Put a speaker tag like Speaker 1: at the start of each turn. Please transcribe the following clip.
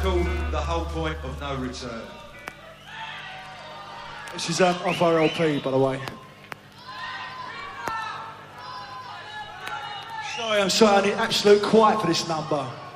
Speaker 1: called The Whole Point of No Return.
Speaker 2: This is off our LP, by the way. I'm sorry, I need absolute quiet for this number.